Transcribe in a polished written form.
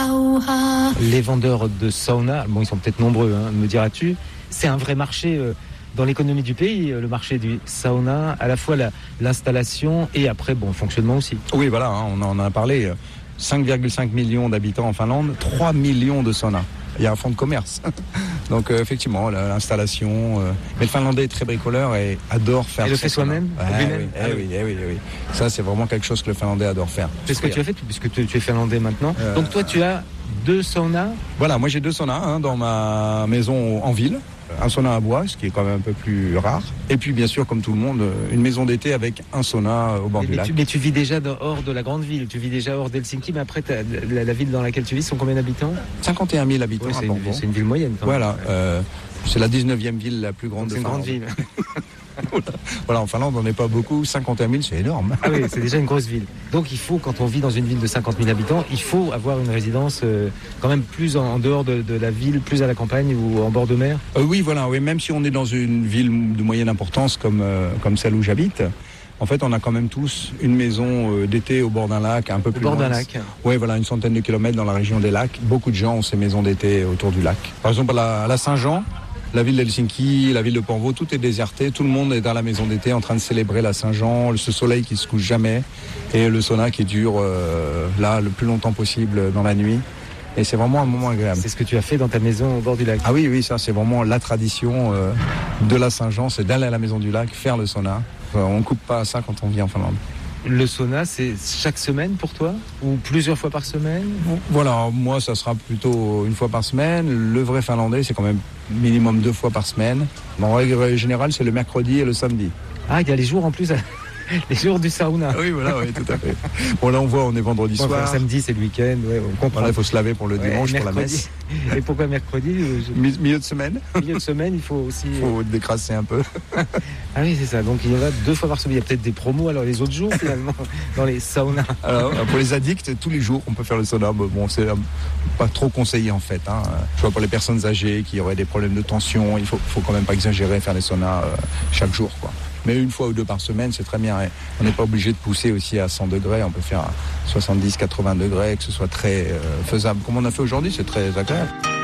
Les vendeurs de sauna, bon, ils sont peut-être nombreux, me diras-tu. C'est un vrai marché dans l'économie du pays, le marché du sauna, à la fois l'installation et après, bon, le fonctionnement aussi. Oui, voilà, on en a parlé. 5,5 millions d'habitants en Finlande, 3 millions de saunas. Il y a un fonds de commerce. Donc effectivement, l'installation. Mais le Finlandais est très bricoleur et adore faire. Il le fait soi-même, oui. Ça, c'est vraiment quelque chose que le Finlandais adore faire. C'est ce que tu as fait, puisque tu es finlandais maintenant. Donc toi, tu as 2 saunas. Voilà, moi j'ai 2 saunas dans ma maison en ville. Un sauna à bois, ce qui est quand même un peu plus rare. Et puis bien sûr, comme tout le monde, une maison d'été avec un sauna au bord du lac. Mais tu vis déjà hors de la grande ville, tu vis déjà hors d'Helsinki, mais après la ville dans laquelle tu vis sont combien d'habitants ? 51 000 habitants. Oui, c'est une ville moyenne. Voilà, c'est la 19e ville la plus grande de Finlande. C'est une grande ville. Voilà, en Finlande, on n'est pas beaucoup. 51 000, c'est énorme. Ah oui, c'est déjà une grosse ville. Donc il faut, quand on vit dans une ville de 50 000 habitants, il faut avoir une résidence quand même plus en dehors de la ville, plus à la campagne ou en bord de mer. Oui, voilà. Oui, même si on est dans une ville de moyenne importance comme celle où j'habite, en fait, on a quand même tous une maison d'été au bord d'un lac, un peu plus loin. Au bord d'un lac. Oui, voilà, une centaine de kilomètres dans la région des lacs. Beaucoup de gens ont ces maisons d'été autour du lac. Par exemple, à la Saint-Jean, la ville d'Helsinki, la ville de Porvoo, tout est déserté. Tout le monde est dans la maison d'été en train de célébrer la Saint-Jean, ce soleil qui se couche jamais et le sauna qui dure là le plus longtemps possible dans la nuit. Et c'est vraiment un moment agréable. C'est ce que tu as fait dans ta maison au bord du lac. Ah oui, ça c'est vraiment la tradition de la Saint-Jean, c'est d'aller à la maison du lac, faire le sauna. On ne coupe pas à ça quand on vit en Finlande. Le sauna, c'est chaque semaine pour toi ou plusieurs fois par semaine ? Voilà, moi ça sera plutôt une fois par semaine. Le vrai finlandais, c'est quand même minimum 2 fois par semaine. En règle générale, c'est le mercredi et le samedi. Ah, il y a les jours en plus, les jours du sauna. Oui, voilà, oui, tout à fait. Bon, là on voit, on est vendredi soir. Samedi, c'est le week-end, ouais, on comprend. Voilà, il faut se laver pour le dimanche, pour la messe. Et pourquoi mercredi Milieu de semaine. Milieu de semaine, il faut aussi... Il faut décrasser un peu. Ah oui, c'est ça. Donc il y en a 2 fois par semaine. Il y a peut-être des promos alors les autres jours finalement dans les saunas. Alors pour les addicts, tous les jours on peut faire le sauna. Bon, c'est pas trop conseillé en fait. Je vois pour les personnes âgées qui auraient des problèmes de tension, il faut quand même pas exagérer, faire les saunas chaque jour, quoi. Mais 1 fois ou 2 par semaine, c'est très bien. Et on n'est pas obligé de pousser aussi à 100 degrés. On peut faire à 70, 80 degrés, que ce soit très faisable. Comme on a fait aujourd'hui, c'est très agréable.